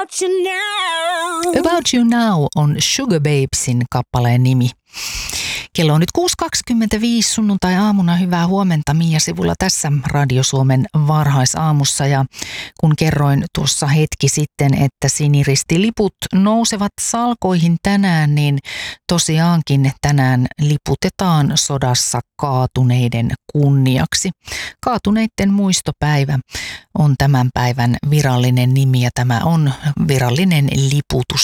About You Now. About You Now on Sugar Babesin kappaleen nimi. Kello on nyt 6.25 sunnuntai-aamuna. Hyvää huomenta Mia Sivulla tässä Radio Suomen varhaisaamussa. Ja kun kerroin tuossa hetki sitten, että siniristiliput nousevat salkoihin tänään, niin tosiaankin tänään liputetaan sodassa kaatuneiden kunniaksi. Kaatuneiden muistopäivä on tämän päivän virallinen nimi ja tämä on virallinen liputus